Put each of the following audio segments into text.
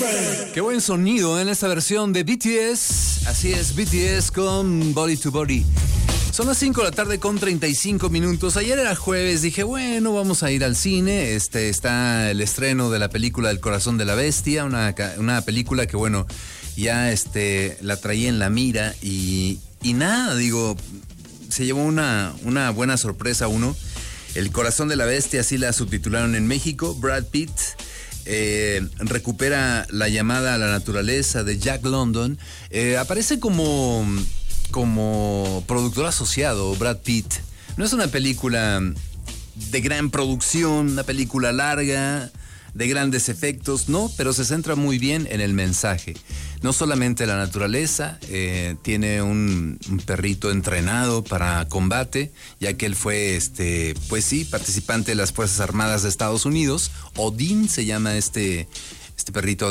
Qué buen sonido en esta versión de BTS. Así es, BTS con Body to Body. Son las 5 de la tarde con 35 minutos. Ayer era jueves, dije, bueno, vamos a ir al cine. Está el estreno de la película El Corazón de la Bestia, una película que, bueno, ya la traía en la mira y nada, digo, se llevó una buena sorpresa uno. El Corazón de la Bestia, así la subtitularon en México. Brad Pitt recupera la llamada a la naturaleza de Jack London. Aparece como productor asociado Brad Pitt. No es una película de gran producción, una película larga, de grandes efectos, no, pero se centra muy bien en el mensaje. No solamente la naturaleza, tiene un perrito entrenado para combate, ya que él fue, pues sí, participante de las Fuerzas Armadas de Estados Unidos. Odín se llama este perrito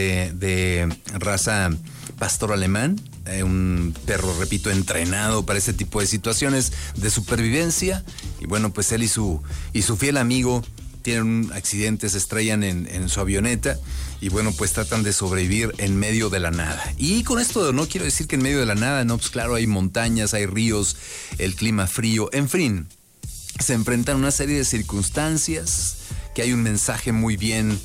de raza pastor alemán. Un perro, repito, entrenado para ese tipo de situaciones de supervivencia. Y bueno, pues él y su fiel amigo tienen un accidente, se estrellan en su avioneta y bueno, pues tratan de sobrevivir en medio de la nada. Y con esto no quiero decir que en medio de la nada, no, pues claro, hay montañas, hay ríos, el clima frío, en fin, se enfrentan a una serie de circunstancias, que hay un mensaje muy bien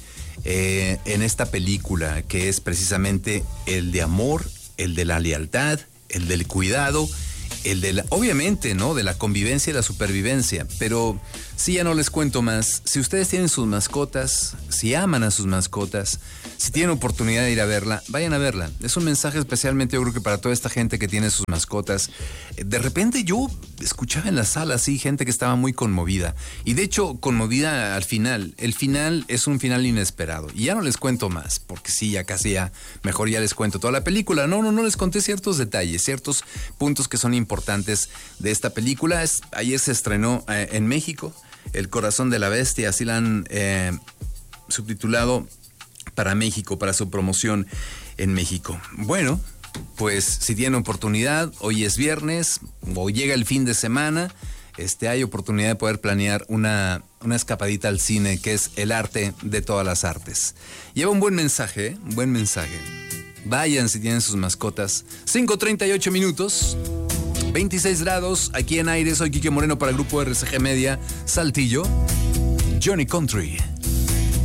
en esta película, que es precisamente el de amor, el de la lealtad, el del cuidado, el de obviamente, ¿no?, de la convivencia y la supervivencia. Pero sí, ya no les cuento más. Si ustedes tienen sus mascotas, si aman a sus mascotas, si tienen oportunidad de ir a verla, vayan a verla. Es un mensaje especialmente, yo creo que para toda esta gente que tiene sus mascotas. De repente yo escuchaba en la sala así gente que estaba muy conmovida. Y de hecho, conmovida al final. El final es un final inesperado. Y ya no les cuento más, porque sí, mejor ya les cuento toda la película. No les conté ciertos detalles, ciertos puntos que son importantes de esta película. Ayer se estrenó en México, El Corazón de la Bestia, así la han subtitulado para México, para su promoción en México. Bueno, pues si tienen oportunidad, hoy es viernes, o llega el fin de semana, hay oportunidad de poder planear una escapadita al cine, que es el arte de todas las artes. Lleva un buen mensaje, un buen mensaje. Vayan si tienen sus mascotas. 5:38 minutos. 26 grados, aquí en Aires. Soy Quique Moreno para el grupo RCG Media, Saltillo. Johnny Country.